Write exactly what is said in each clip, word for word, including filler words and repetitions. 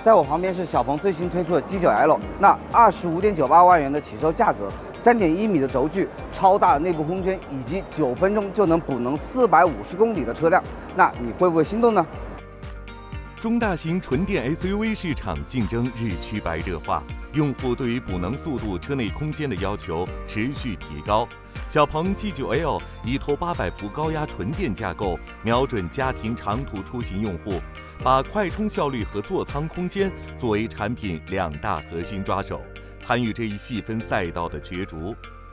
在我旁边是小鹏最新推出的 G 九 L， 那二十五点九八万元的起售价格， 三点一米的轴距，超大的内部空间，以及九分钟就能补能四百五十公里的车辆，那你会不会心动呢？ 中大型纯电 S U V 市场竞争日趋白热化，用户对于补能速度、车内空间的要求持续提高。小鹏 G 九 L 依托八百伏高压纯电架构，瞄准家庭长途出行用户，把快充效率和座舱空间作为产品两大核心抓手，参与这一细分赛道的角逐。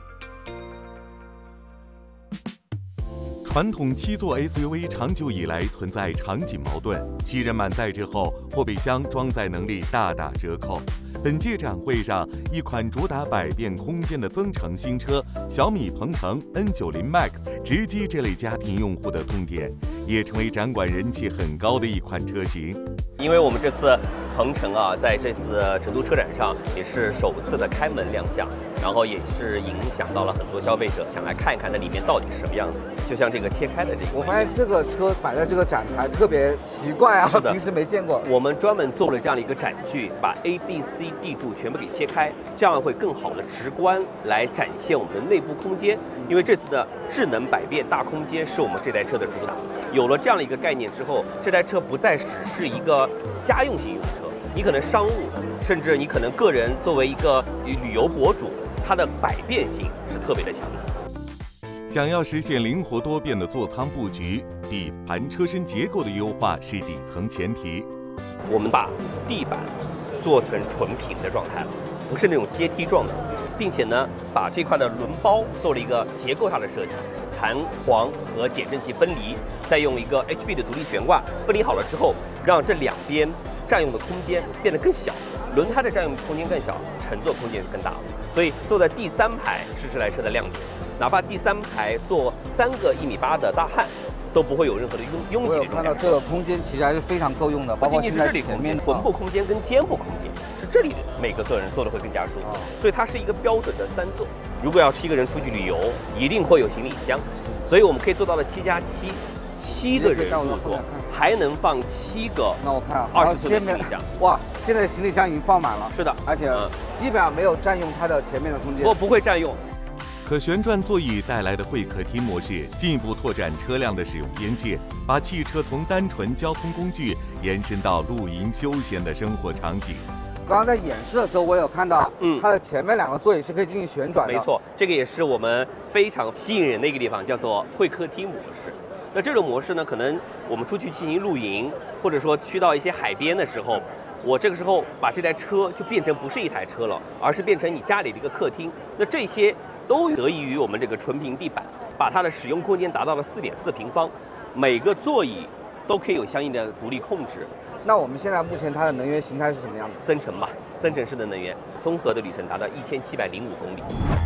传统七座 S U V 长久以来存在场景矛盾，七人满载之后，后备箱装载能力大打折扣。本届展会上，一款主打百变空间的增程新车小米鹏程 N 九十 Max 直击这类家庭用户的痛点，也成为展馆人气很高的一款车型。 因为我们这次鹏程啊，在这次成都车展上也是首次的开门亮相，然后也是影响到了很多消费者想来看一看它里面到底是什么样子。就像这个切开的这个， 我发现这个车摆在这个展台特别奇怪啊，平时没见过。 我们专门做了这样的一个展具，把 A、B、C、D 柱全部给切开，这样会更好的直观来展现我们的内部空间。因为这次的智能百变大空间是我们这台车的主打。有了这样的一个概念之后，这台车不再只是一个家用型用车，你可能商务，甚至你可能个人作为一个旅游博主，它的百变性是特别的强的。 想要实现灵活多变的座舱布局，底盘车身结构的优化是底层前提。 我们把地板做成纯平的状态了，不是那种阶梯状的，并且呢，把这块的轮包做了一个结构上的设计，弹簧和减震器分离，再用一个 H B 的独立悬挂分离好了之后，让这两边占用的空间变得更小，轮胎的占用空间更小，乘坐空间更大了。所以坐在第三排是这台车的亮点，哪怕第三排坐三个一米八的大汉，都不会有任何的拥拥挤的这种感觉。 我有看到这个空间其实还是非常够用的，包括现在前面臀部空间跟肩部空间是这里每个坐人坐的会更加舒服，所以它是一个标准的三座。如果要是一个人出去旅游，一定会有行李箱，所以我们可以做到了七加七。七个人入座，还能放七个。 那我看二十寸的行李箱， 哇，现在行李箱已经放满了。 是的， 而且基本上没有占用它的前面的空间。 不，不会占用。 可旋转座椅带来的会客厅模式，进一步拓展车辆的使用边界，把汽车从单纯交通工具延伸到露营休闲的生活场景。 刚刚在演示的时候，我有看到，嗯，它的前面两个座椅是可以进行旋转的。 没错，这个也是我们非常吸引人的一个地方，叫做会客厅模式。那这种模式呢，可能我们出去进行露营，或者说去到一些海边的时候，我这个时候把这台车就变成不是一台车了，而是变成你家里的一个客厅。那这些都得益于我们这个纯平地板，把它的使用空间达到了四点四平方，每个座椅都可以有相应的独立控制。 那我们现在目前它的能源形态是什么样的？ 增程吧，增程式的能源，综合的里程达到一千七百零五公里。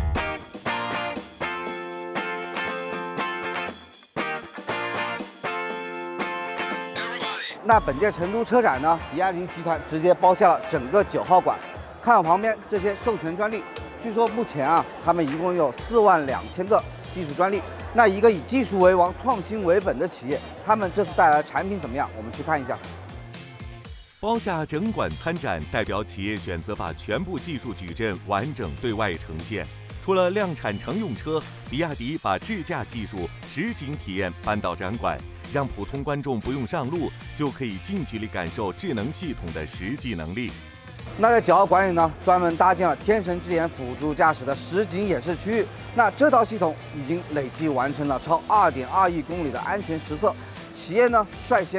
那本届成都车展呢，比亚迪集团直接包下了整个九号馆。看我旁边这些授权专利，据说目前啊，他们一共有四万两千个技术专利。那一个以技术为王、创新为本的企业，他们这次带来的产品怎么样？我们去看一下。 包下整馆参展，代表企业选择把全部技术矩阵完整对外呈现。除了量产乘用车，比亚迪把智驾技术实景体验搬到展馆，让普通观众不用上路就可以近距离感受智能系统的实际能力。 那在九号馆里呢，专门搭建了天神之眼辅助驾驶的实景演示区域。那这套系统已经累计完成了超二点二亿公里的安全实测。企业呢率先